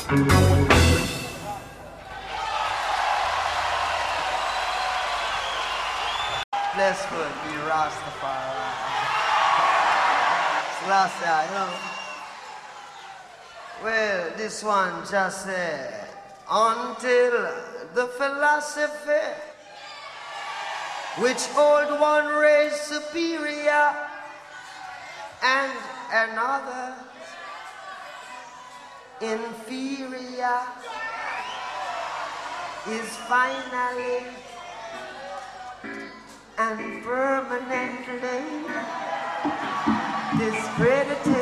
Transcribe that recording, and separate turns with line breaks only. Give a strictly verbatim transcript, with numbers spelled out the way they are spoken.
Bless would be Rastafari. Selassie, you know. Well, this one just said, until the philosophy which old one raised superior and another inferior is finally and permanently discredited